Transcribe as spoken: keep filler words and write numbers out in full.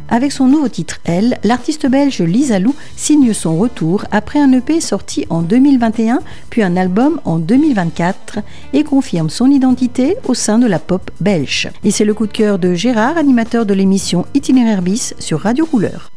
Avec son nouveau titre Elle, l'artiste belge Lisa Lou signe son retour après un E P sorti en deux mille vingt et un, puis un album en deux mille vingt-quatre et confirme son identité au sein de la pop belge. Et c'est le coup de cœur de Gérard, animateur de l'émission Itinéraire bis sur Radio Couleur.